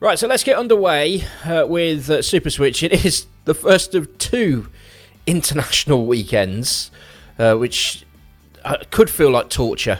Right, so let's get underway with Super Switch. It is the first of two international weekends, which could feel like torture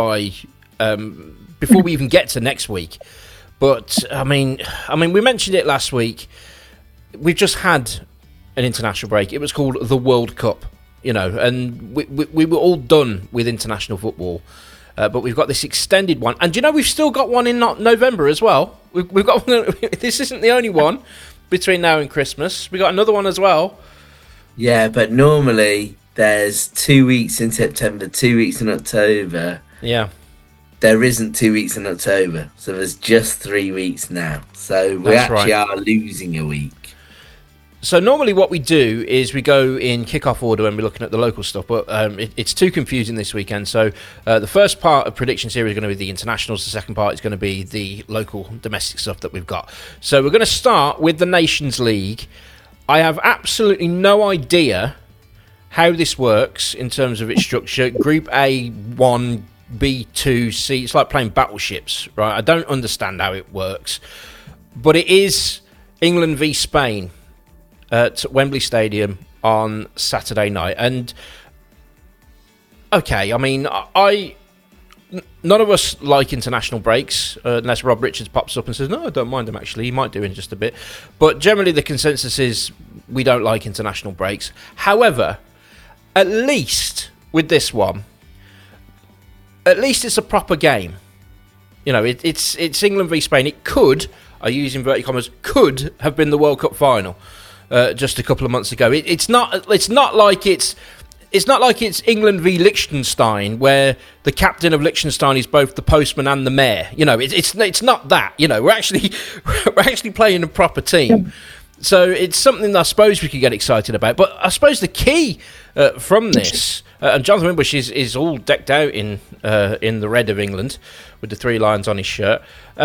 before we even get to next week. But I mean, we mentioned it last week. We've just had an international break. It was called the World Cup, and we were all done with international football. But we've got this extended one, and we've still got one in November as well. We've got one. This isn't the only one between now and Christmas. We got another one as well. Yeah, but normally there's 2 weeks in September, 2 weeks in October. Yeah. There isn't 2 weeks in October, so there's just 3 weeks now. So we are losing a week. So normally what we do is we go in kick-off order when we're looking at the local stuff, but it's too confusing this weekend. So the first part of Prediction Series is going to be the internationals. The second part is going to be the local domestic stuff that we've got. So we're going to start with the Nations League. I have absolutely no idea how this works in terms of its structure. Group A, 1, B, 2, C. It's like playing battleships, right? I don't understand how it works. But it is England v Spain at Wembley Stadium on Saturday night. And okay, I mean, none of us like international breaks unless Rob Richards pops up and says, no, I don't mind them actually. He might do in just a bit. But generally the consensus is we don't like international breaks. However, at least with this one, at least it's a proper game. It's England v Spain. It could, I use inverted commas, could have been the World Cup final. Just a couple of months ago. It's not like it's England v Liechtenstein, where the captain of Liechtenstein is both the postman and the mayor. It's not that. We're actually playing a proper team. So it's something that I suppose we could get excited about. But I suppose the key from this, and Jonathan Wimbush is all decked out in the red of England with the 3 lions on his shirt.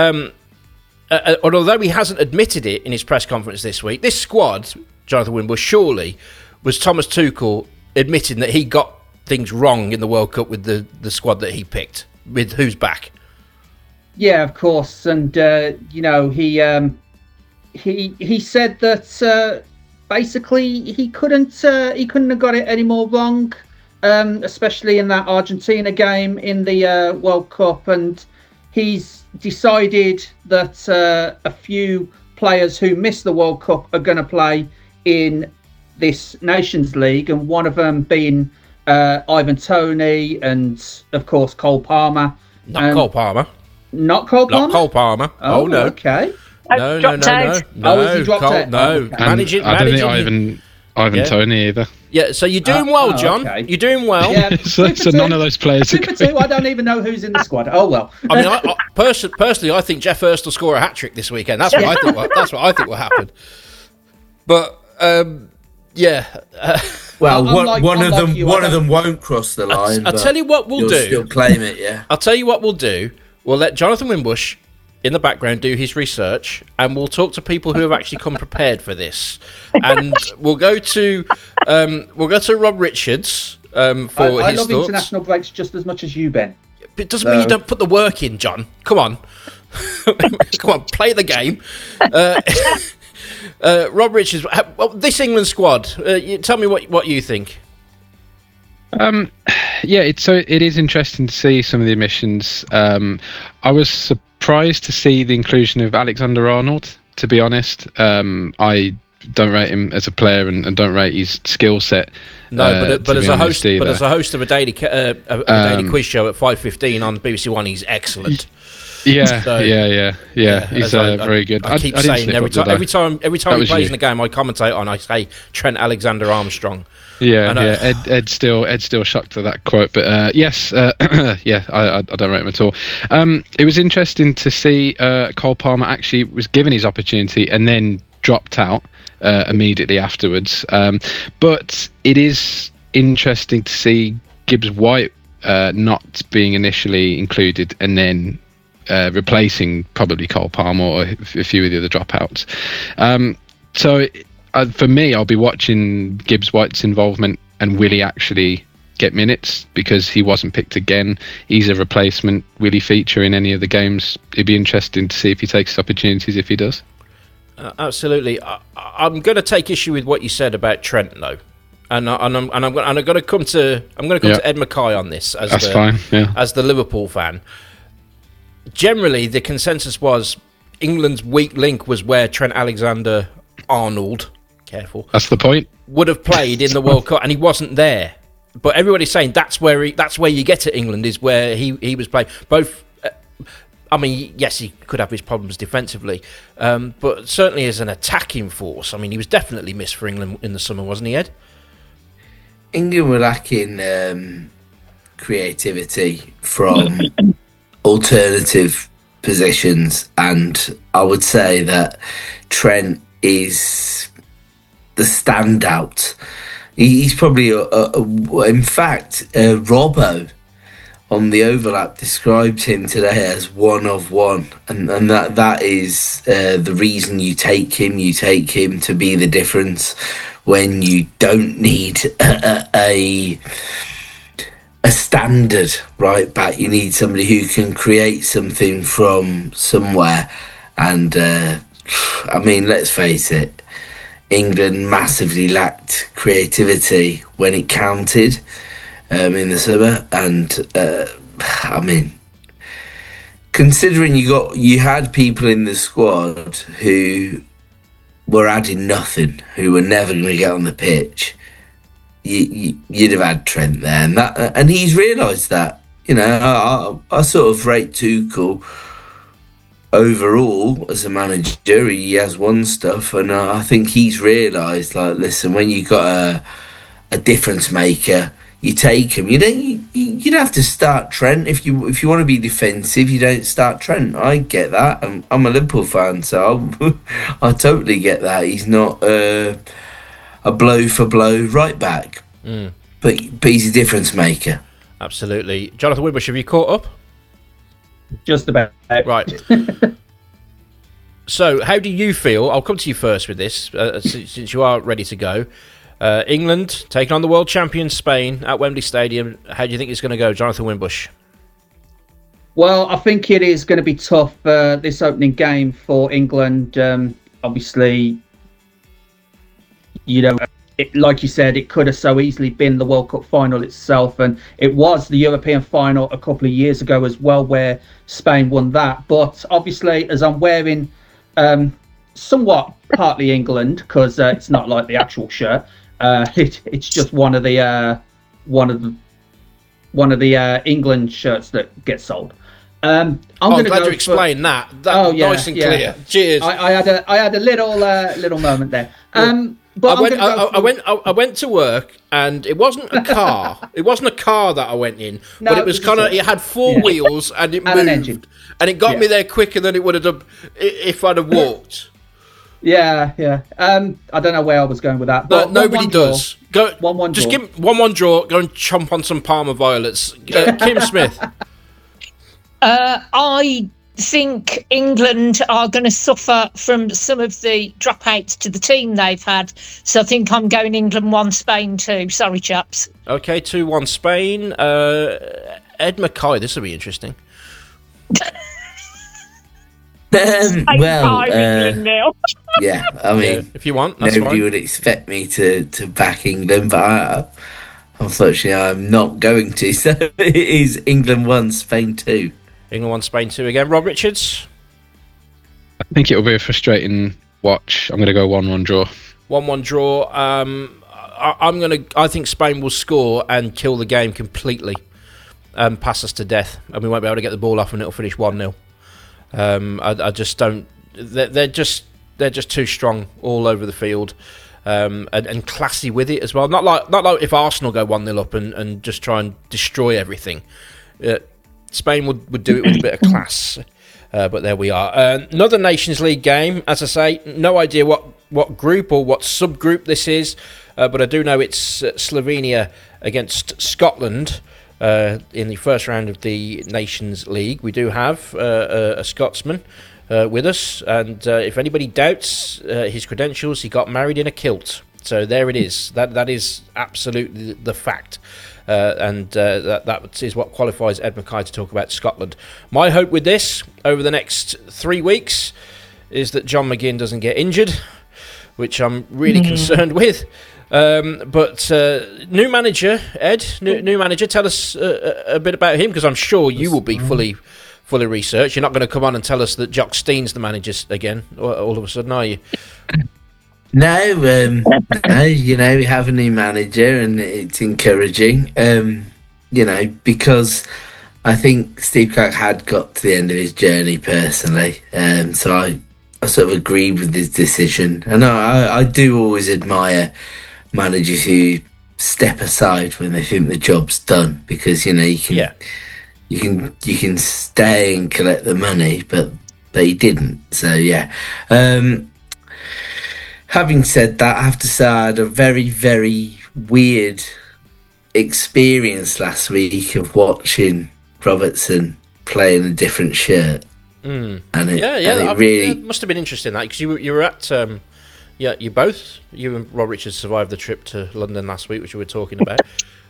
Although he hasn't admitted it in his press conference this week, this squad, Jonathan Wimbush, surely was Thomas Tuchel admitting that he got things wrong in the World Cup with the squad that he picked, with who's back. Yeah, of course, and he said that basically he couldn't have got it any more wrong, especially in that Argentina game in the World Cup, and he's decided that a few players who missed the World Cup are going to play in this Nations League, and one of them being Ivan Toney and, of course, Cole Palmer. Not Cole Palmer. Not Cole Palmer? Not Cole Palmer. Oh, no. Okay. No. Is he dropped out? No. Okay. I don't think Ivan Toney either. Yeah, so you're doing well, John. Okay. You're doing well. Yeah, so none of those players. Super 2, I don't even know who's in the squad. Oh well. I mean, I personally, I think Jeff Hurst will score a hat trick this weekend. That's what I think. That's what I think will happen. But yeah. Well, one of them won't cross the line. I'll tell you what we'll do. Still claim it, yeah. I'll tell you what we'll do. We'll let Jonathan Wimbush in the background do his research, and we'll talk to people who have actually come prepared for this. And we'll go to Rob Richards for his thoughts. I love international breaks just as much as you, Ben. It doesn't mean you don't put the work in, John. Come on. Come on, play the game. Rob Richards, this England squad, tell me what you think. It is interesting to see some of the omissions. I was surprised to see the inclusion of Alexander-Arnold, to be honest. I don't rate him as a player and don't rate his skill set. No, but as a host of a daily quiz show at 5:15 on BBC One, he's excellent. Yeah, So, yeah. He's very good. I keep saying every time he plays in the game, I commentate on. I say Trent Alexander-Armstrong. Yeah. Ed's still shocked at that quote, but yes, I don't rate him at all. It was interesting to see Cole Palmer actually was given his opportunity and then dropped out immediately afterwards. But it is interesting to see Gibbs White not being initially included and then replacing probably Cole Palmer or a few of the other dropouts. So for me, I'll be watching Gibbs White's involvement and will he actually get minutes because he wasn't picked again. He's a replacement. Will he feature in any of the games? It'd be interesting to see if he takes opportunities if he does. Absolutely. I'm going to take issue with what you said about Trent, though. And I'm going to come to Ed Mackay on this as as the Liverpool fan. Generally, the consensus was England's weak link was where Trent Alexander-Arnold, careful, that's the point, would have played in the World Cup, and he wasn't there. But everybody's saying that's where you get to England, is where he was playing. Both, I mean, yes, he could have his problems defensively, but certainly as an attacking force, I mean, he was definitely missed for England in the summer, wasn't he, Ed? England were lacking creativity from alternative positions, and I would say that Trent is the standout. He's probably, in fact, Robbo on the overlap described him today as one of one, and that is the reason you take him. You take him to be the difference when you don't need a standard right back. You need somebody who can create something from somewhere. And I mean, let's face it, England massively lacked creativity when it counted in the summer. And I mean, considering you had people in the squad who were adding nothing, who were never going to get on the pitch, you'd have had Trent there, and he's realised that. You know, I sort of rate Tuchel overall as a manager. He has won stuff, and I think he's realised, like, listen, when you got a difference maker, you take him. You'd have to start Trent if you want to be defensive. You don't start Trent. I get that. I'm a Liverpool fan, so I totally get that. He's not a blow for blow right back, but he's a difference maker. Absolutely. Jonathan Wimbush, have you caught up? Just about. Right. So, how do you feel? I'll come to you first with this, since you are ready to go. England taking on the world champion Spain at Wembley Stadium. How do you think it's going to go, Jonathan Wimbush? Well, I think it is going to be tough, this opening game for England. Obviously, you know, like you said, it could have so easily been the World Cup final itself, and it was the European final a couple of years ago as well, where Spain won that. But obviously, as I'm wearing somewhat partly England, because it's not like the actual shirt, it's just one of the England shirts that get sold. I'm glad you explained that. Nice and clear. Cheers. I had a little moment there. But I went to work, and it wasn't a car. It wasn't a car that I went in, but it was kind of. It had four wheels, and it moved, an engine, and it got me there quicker than it would have done if I'd have walked. Yeah. I don't know where I was going with that. But nobody does. Go 1-1 just draw. give 1-1 draw. Go and chomp on some Parma violets. Kim Smith. I think England are going to suffer from some of the dropouts to the team they've had. So I think I'm going England 1, Spain 2. Sorry, chaps. Okay, 2-1 Spain. Ed Mackay, this will be interesting. Yeah, I mean, if you want, that's nobody fine. would expect me to back England, but unfortunately, I'm not going to. So it is England 1, Spain 2. England 1, Spain 2 again. Rob Richards? I think it'll be a frustrating watch. I'm going to go 1-1 draw. 1-1 draw. I think Spain will score and kill the game completely, pass us to death, and we won't be able to get the ball off, and it'll finish 1-0. I just don't. They're just too strong all over the field, and classy with it as well. Not like if Arsenal go 1-0 up and just try and destroy everything. Spain would do it with a bit of class, but there we are. Another Nations League game, as I say. No idea what group or what subgroup this is, but I do know it's Slovenia against Scotland. In the first round of the Nations League. We do have a Scotsman with us, and if anybody doubts his credentials, he got married in a kilt So there it is. That is absolutely the fact. That is what qualifies Ed Mackay to talk about Scotland. My hope with this, over the next 3 weeks, is that John McGinn doesn't get injured, which I'm really concerned with. But new manager, Ed, new manager, tell us a bit about him, because I'm sure you will be fully researched. You're not going to come on and tell us that Jock Stein's the manager again, all of a sudden, are you? No, no, we have a new manager and it's encouraging, because I think Steve Clarke had got to the end of his journey personally. So I sort of agreed with his decision. And I do always admire managers who step aside when they think the job's done, because, you can stay and collect the money, but he didn't. So, yeah. Having said that, I have to say I had a very, very weird experience last week of watching Robertson play in a different shirt. And it must have been interesting, that, because you were at you and Rob Richards survived the trip to London last week, which we were talking about.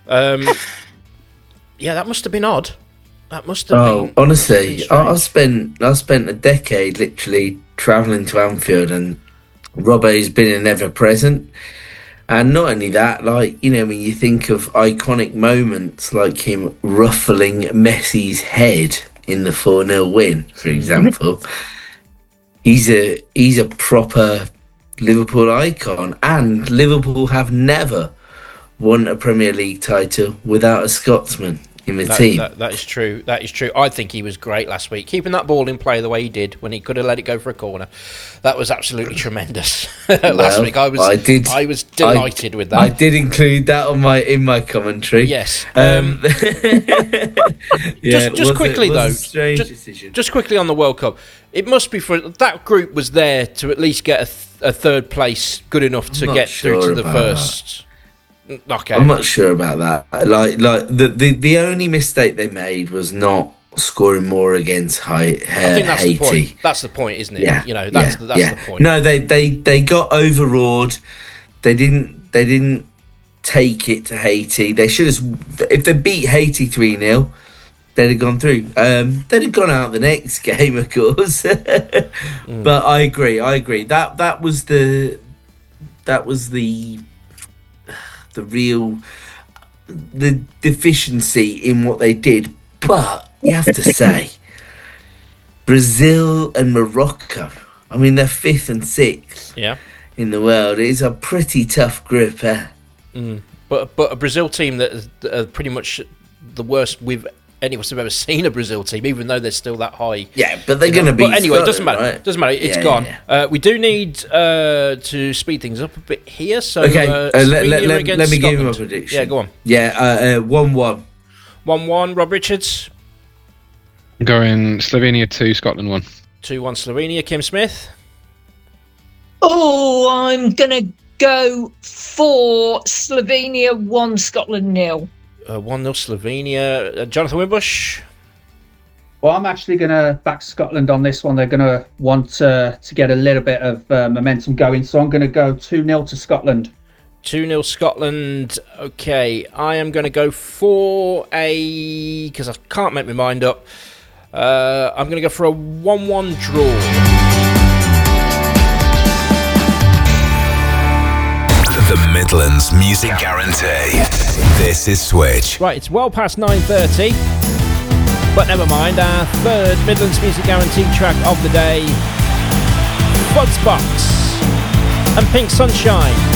That must have been odd. That must have been. Honestly, I spent a decade literally travelling to Anfield, and Robbo's been an ever-present. And not only that, when you think of iconic moments like him ruffling Messi's head in the 4-0 win, for example, he's a proper Liverpool icon. And Liverpool have never won a Premier League title without a Scotsman in the team. That is true. That is true. I think he was great last week, keeping that ball in play the way he did when he could have let it go for a corner. That was absolutely tremendous. Last week, I was delighted with that. I did include that in my commentary. Yes. Just quickly though, strange decision. Just quickly on the World Cup, it must be for that group was there to at least get a third place good enough to get through to the first. Okay. I'm not sure about that. Like the only mistake they made was not scoring more against Haiti. I think that's the point. That's the point, isn't it? Yeah. That's the point. No, they got overawed. They didn't take it to Haiti. They should have. If they beat Haiti 3-0, they'd have gone through. They'd have gone out the next game, of course. But I agree. That was the real deficiency in what they did. But you have to say, Brazil and Morocco, I mean, they're 5th and 6th in the world. It is a pretty tough group. But a Brazil team that are pretty much the worst any of us have ever seen a Brazil team, even though they're still that high. Yeah, but they're going to be. But anyway, Scotland, it doesn't matter. Right? It doesn't matter. It's gone. Yeah. We do need to speed things up a bit here. So okay, let me give you my Scotland. prediction. Yeah, go on. Yeah, 1-1. 1-1. Rob Richards. Going Slovenia 2, Scotland 1. 2-1 Slovenia. Kim Smith. Oh, I'm gonna go for Slovenia 1, Scotland 0. 1-0 Slovenia. Jonathan Wimbush. Well, I'm actually going to back Scotland on this one. They're going to want to get a little bit of momentum going. So I'm going to go 2-0 to Scotland. 2-0 Scotland. Okay, I am going to go for because I can't make my mind up. I'm going to go for a 1-1 draw. The Midlands Music Guarantee. This is Switch. Right, it's well past 9:30, but never mind. Our third Midlands Music Guarantee track of the day, Fuzzbox and Pink Sunshine.